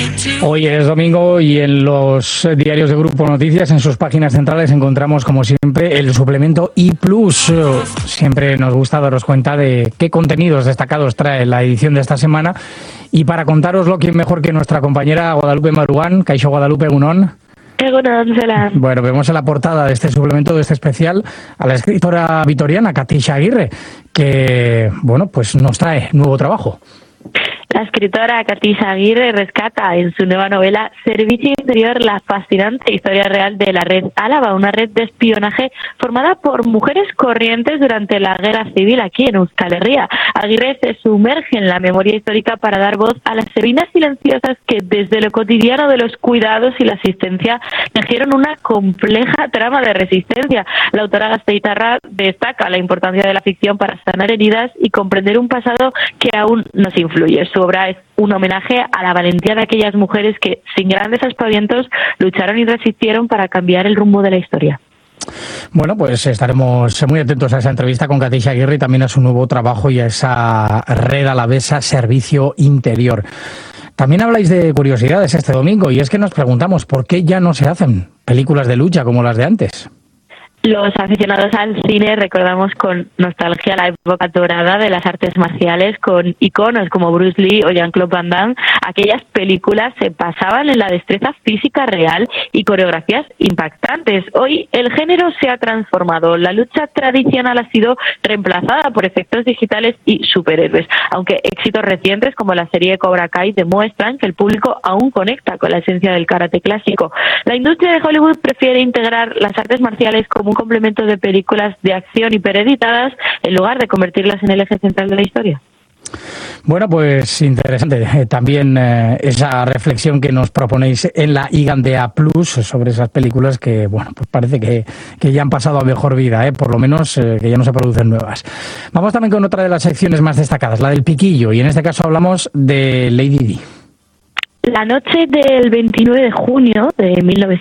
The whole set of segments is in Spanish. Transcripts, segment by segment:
Hoy es domingo y en los diarios de Grupo Noticias, en sus páginas centrales, encontramos, como siempre, el suplemento I+. Siempre nos gusta daros cuenta de qué contenidos destacados trae la edición de esta semana. Y para contároslo, ¿quién mejor que nuestra compañera Guadalupe Marugán? Kaixo Guadalupe, egunon. Bueno, vemos en la portada de este suplemento, de este especial, a la escritora vitoriana Katisha Aguirre, que, bueno, pues nos trae nuevo trabajo. La escritora Katisha Aguirre rescata en su nueva novela Servicio Interior la fascinante historia real de la red Álava, una red de espionaje formada por mujeres corrientes durante la guerra civil aquí en Euskal Herria. Aguirre se sumerge en la memoria histórica para dar voz a las heroínas silenciosas que desde lo cotidiano de los cuidados y la asistencia tejieron una compleja trama de resistencia. La autora gasteitarra destaca la importancia de la ficción para sanar heridas y comprender un pasado que aún nos influye. Su obra es un homenaje a la valentía de aquellas mujeres que, sin grandes aspavientos, lucharon y resistieron para cambiar el rumbo de la historia. Bueno, pues estaremos muy atentos a esa entrevista con Katisha Aguirre y también a su nuevo trabajo y a esa red alavesa Servicio Interior. También habláis de curiosidades este domingo y es que nos preguntamos por qué ya no se hacen películas de lucha como las de antes. Los aficionados al cine recordamos con nostalgia la época dorada de las artes marciales, con iconos como Bruce Lee o Jean-Claude Van Damme. Aquellas películas se basaban en la destreza física real y coreografías impactantes. Hoy el género se ha transformado. La lucha tradicional ha sido reemplazada por efectos digitales y superhéroes, aunque éxitos recientes como la serie Cobra Kai demuestran que el público aún conecta con la esencia del karate clásico. La industria de Hollywood prefiere integrar las artes marciales como un complemento de películas de acción hipereditadas en lugar de convertirlas en el eje central de la historia. Bueno, pues interesante también esa reflexión que nos proponéis en la IGANDEA Plus sobre esas películas que, bueno, pues parece que ya han pasado a mejor vida, por lo menos que ya no se producen nuevas. Vamos también con otra de las secciones más destacadas, la del piquillo, y en este caso hablamos de Lady Di. La noche del 29 de junio de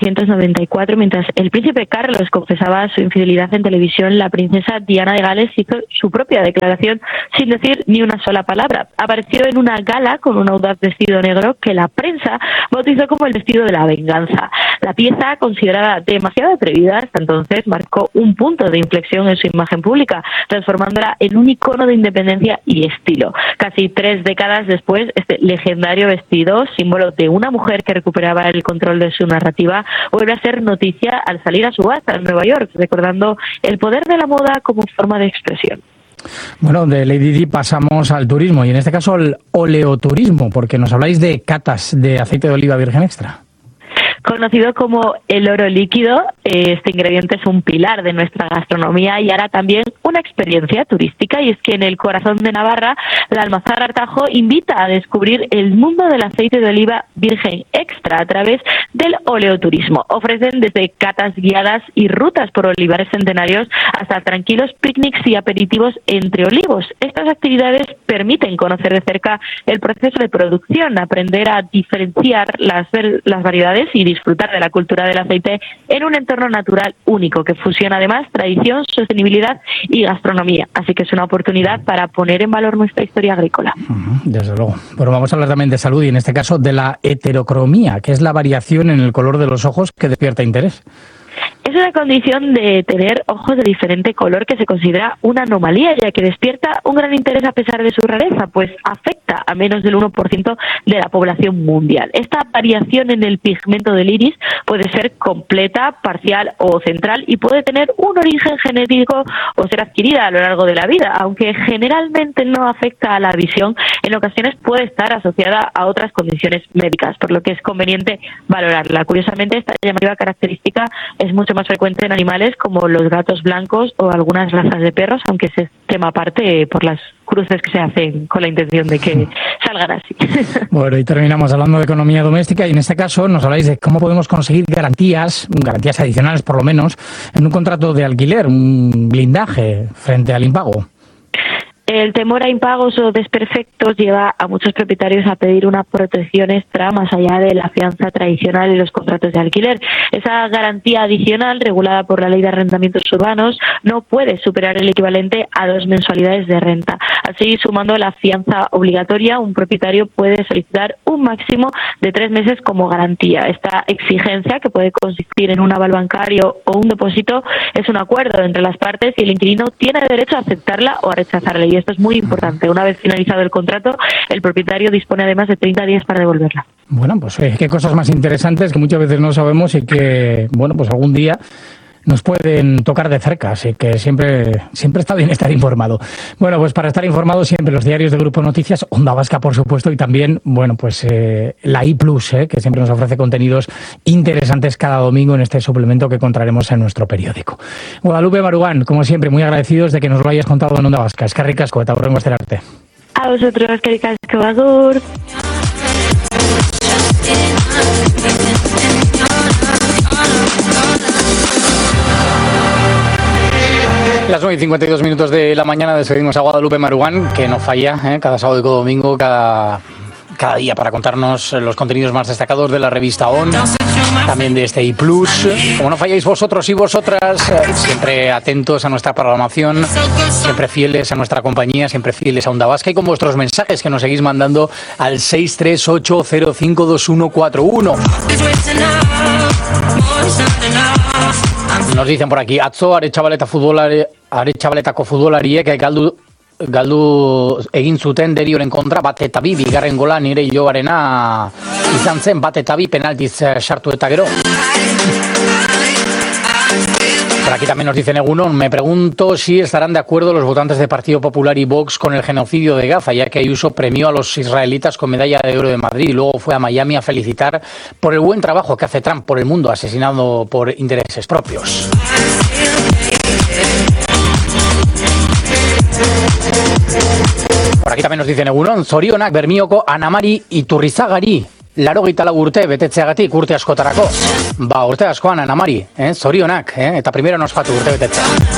1994, mientras el príncipe Carlos confesaba su infidelidad en televisión, la princesa Diana de Gales hizo su propia declaración sin decir ni una sola palabra. Apareció en una gala con un audaz vestido negro que la prensa bautizó como el vestido de la venganza. La pieza, considerada demasiado atrevida hasta entonces, marcó un punto de inflexión en su imagen pública, transformándola en un icono de independencia y estilo. Casi 3 décadas después, este legendario vestido, símbolo de una mujer que recuperaba el control de su narrativa, vuelve a ser noticia al salir a subasta en Nueva York, recordando el poder de la moda como forma de expresión. Bueno, de Lady Di pasamos al turismo y en este caso al oleoturismo, porque nos habláis de catas de aceite de oliva virgen extra. Conocido como el oro líquido, este ingrediente es un pilar de nuestra gastronomía y ahora también una experiencia turística, y es que en el corazón de Navarra, la Almazara Artajo invita a descubrir el mundo del aceite de oliva virgen extra a través del oleoturismo. Ofrecen desde catas guiadas y rutas por olivares centenarios hasta tranquilos picnics y aperitivos entre olivos. Estas actividades permiten conocer de cerca el proceso de producción, aprender a diferenciar las variedades y disfrutar de la cultura del aceite en un entorno natural único que fusiona además tradición, sostenibilidad y gastronomía. Así que es una oportunidad para poner en valor nuestra historia agrícola. Desde luego. Bueno, vamos a hablar también de salud y en este caso de la heterocromía, que es la variación en el color de los ojos que despierta interés. Es una condición de tener ojos de diferente color que se considera una anomalía, ya que despierta un gran interés a pesar de su rareza, pues afecta a menos del 1% de la población mundial. Esta variación en el pigmento del iris puede ser completa, parcial o central y puede tener un origen genético o ser adquirida a lo largo de la vida. Aunque generalmente no afecta a la visión, en ocasiones puede estar asociada a otras condiciones médicas, por lo que es conveniente valorarla. Curiosamente, esta llamativa característica es mucho más frecuente en animales como los gatos blancos o algunas razas de perros, aunque es tema aparte por las cruces que se hacen con la intención de que salgan así. Bueno, y terminamos hablando de economía doméstica y en este caso nos habláis de cómo podemos conseguir garantías adicionales por lo menos, en un contrato de alquiler, un blindaje frente al impago. El temor a impagos o desperfectos lleva a muchos propietarios a pedir una protección extra más allá de la fianza tradicional y los contratos de alquiler. Esa garantía adicional, regulada por la Ley de Arrendamientos Urbanos, no puede superar el equivalente a 2 mensualidades de renta. Así, sumando la fianza obligatoria, un propietario puede solicitar un máximo de 3 meses como garantía. Esta exigencia, que puede consistir en un aval bancario o un depósito, es un acuerdo entre las partes y el inquilino tiene derecho a aceptarla o a rechazarla. Y esto es muy importante. Una vez finalizado el contrato, el propietario dispone además de 30 días para devolverla. Bueno, pues qué cosas más interesantes que muchas veces no sabemos y que, bueno, pues algún día nos pueden tocar de cerca, así que siempre está bien estar informado. Bueno, pues para estar informado siempre los diarios de Grupo Noticias, Onda Vasca, por supuesto, y también, bueno, pues la I+, que siempre nos ofrece contenidos interesantes cada domingo en este suplemento que encontraremos en nuestro periódico. Guadalupe Maruán, como siempre, muy agradecidos de que nos lo hayas contado en Onda Vasca. Eskerrik asko, eta hurrengo astera arte. A vosotros, eskerrik asko, agur. Las 9:52 de la mañana despedimos a Guadalupe Maruán, que no falla, cada sábado y cada domingo, cada día para contarnos los contenidos más destacados de la revista ON, también de este I+. Como no falláis vosotros y vosotras, siempre atentos a nuestra programación, siempre fieles a nuestra compañía, siempre fieles a Onda Vasca y con vuestros mensajes que nos seguís mandando al 638052141. Nos dicen por aquí, atzo Aretxabaletako futbolariek galdu egin zuten Derioren kontra, 1-2 bigarren gola nire ilobarena izan zen, 1-2 penaltiz sartu eta gero. Por aquí también nos dicen Egunon, me pregunto si estarán de acuerdo los votantes de Partido Popular y Vox con el genocidio de Gaza, ya que Ayuso premió a los israelitas con medalla de oro de Madrid y luego fue a Miami a felicitar por el buen trabajo que hace Trump por el mundo, asesinado por intereses propios. Por aquí también nos dicen Egunon, zorionak Bermioko Anamari Iturrizagari, 84 urte betetzeagatik urte askotarako. Urte askoan Anamari, zorionak, eta primero nos fatu urte betetzea.